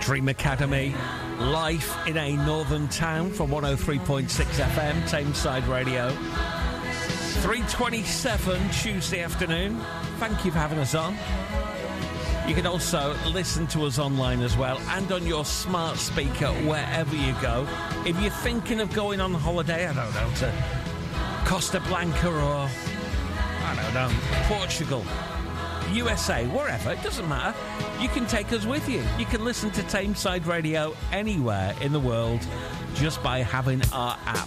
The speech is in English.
Dream Academy, life in a northern town from 103.6 FM, Tameside Radio. 3:27 Tuesday afternoon. Thank you for having us on. You can also listen to us online as well and on your smart speaker wherever you go. If you're thinking of going on holiday, I don't know, to Costa Blanca or, I don't know, Portugal, USA, wherever, it doesn't matter. You can take us with you. You can listen to Tameside Radio anywhere in the world just by having our app.